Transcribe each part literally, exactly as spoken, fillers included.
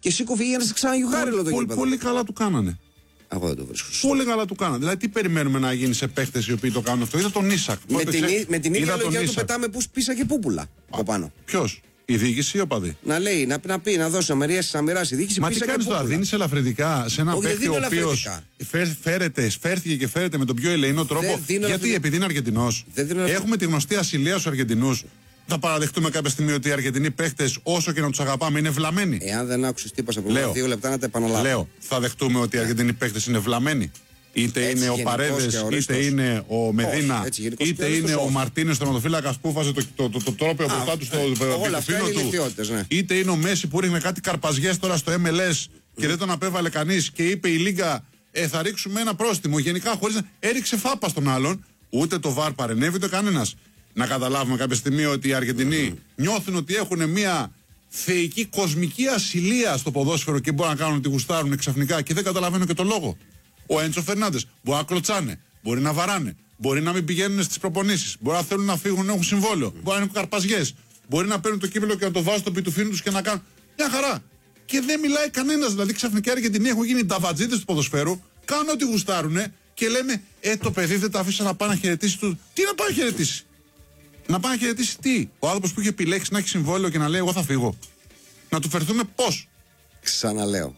Και σήκω φύγει ένα ξαναγιουχάριλο το γήπεδο. Πολύ καλά του κάνανε. Εγώ δεν το βρίσκω. Πολύ καλά του κάνανε. Δηλαδή, τι περιμένουμε να γίνει σε παίχτες οι οποίοι το κάνουν αυτό. Είδα τον Ίσακ. Με την, ξέ... με την ίδια λογική του Ίσακ. πετάμε πούς πίσα και πούπουλα από πάνω. Ποιος, η διοίκηση ή ο παδί? Να λέει, να, να πει, να δώσει, να μοιράσει, να μοιράσει η διοίκηση. Μα τι κάνεις τώρα, δίνεις ελαφρυντικά σε έναν παίχτη ο οποίος φέρεται, φέρθηκε και φέρεται με τον πιο ελεηνό τρόπο. Γιατί, επειδή είναι Αργεντινός. Έχουμε τη γνωστή ασυλία στους Αργεντινούς. Θα παραδεχτούμε κάποια στιγμή ότι οι Αργεντινοί παίχτες, όσο και να τους αγαπάμε, είναι βλαμμένοι? Εάν δεν άκουσες τι είπα από δύο λεπτά, να τα επαναλάβω. Λέω, θα δεχτούμε ότι οι Αργεντινοί παίχτες είναι βλαμμένοι? Είτε έτσι, είναι ο Παρέδες, είτε είναι ο Μεδίνα, όχι, είτε είναι ο Μαρτίνες, τερματοφύλακας που βάζει το, το, το, το τρόπαιο μπροστά του στο πιτοφίνο του, ναι. Είτε είναι ο Μέση που ρίχνε κάτι καρπαζιές τώρα στο εμ ελ ες και mm. δεν τον απέβαλε κανείς και είπε η Λίγκα, ε, θα ρίξουμε ένα πρόστιμο. Γενικά χωρίς να έριξε φάπα στον άλλον, ούτε το βαρ παρενέβη, ούτε κανένας. Να καταλάβουμε κάποια στιγμή ότι οι Αργεντινοί mm. νιώθουν ότι έχουν μια θεϊκή κοσμική ασυλία στο ποδόσφαιρο και μπορούν να κάνουν ότι γουστάρουν ξαφνικά και δεν καταλαβαίνω και το λόγο. Ο Έντσο Φερνάντες μπορεί να κλωτσάνε, μπορεί να βαράνε, μπορεί να μην πηγαίνουν στις προπονήσεις, μπορεί να θέλουν να φύγουν να έχουν συμβόλαιο, mm. μπορεί να έχουν καρπαζιές, μπορεί να παίρνουν το κύπελο και να το βάζουν στο πιτουφίνι τους και να κάνουν μια χαρά. Και δεν μιλάει κανένας, δηλαδή ξαφνικά οι Αργεντινοί έχουν γίνει ταβατζίδες του ποδοσφαίρου, κάνουν ό,τι γουστάρουνε και λέμε, ε, το παιδί δεν το αφήσα να πάει να χαιρετήσει του. Τι να πάει να χαιρετήσει? Να πάει να χαιρετήσει τι? Ο άνθρωπος που είχε επιλέξει να έχει συμβόλαιο και να λέει, εγώ θα φύγω. Να του φερθούμε πώς? Ξαναλέω.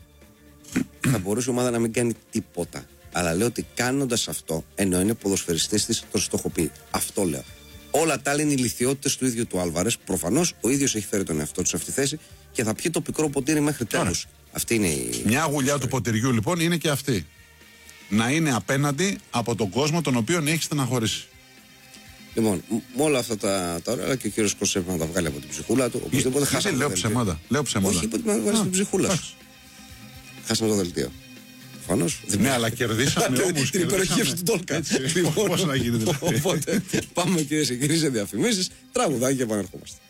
Θα μπορούσε η ομάδα να μην κάνει τίποτα. Αλλά λέω ότι κάνοντας αυτό, ενώ είναι ποδοσφαιριστής της, τον στοχοποιεί. Αυτό λέω. Όλα τα άλλα είναι οι λιθιότητες του ίδιου του Άλβαρες. Προφανώς ο ίδιος έχει φέρει τον εαυτό του σε αυτή τη θέση και θα πιει το πικρό ποτήρι μέχρι τέλους. Αυτή είναι η. Μια γουλιά του ποτηριού λοιπόν είναι και αυτή. Να είναι απέναντι από τον κόσμο τον οποίον έχει στεναχωρήσει. Λοιπόν, με όλα αυτά τα, τα ωραία, και ο κύριος Κώστα να τα βγάλει από την ψυχούλα του. Οπωσδήποτε χάσαμε. Λέω ψέματα. Λέω ψέματα. Όχι, είπε ότι να βγάλει την ψυχούλα σου. Χάσαμε το δελτίο. Προφανώς. Ναι, αλλά κερδίσαμε όμως. Την υπεροχή του Τόλκα. Πώς να γίνει δηλαδή? Οπότε πάμε κυρίες και κύριοι σε διαφημίσεις, τραγουδάκι και επανερχόμαστε.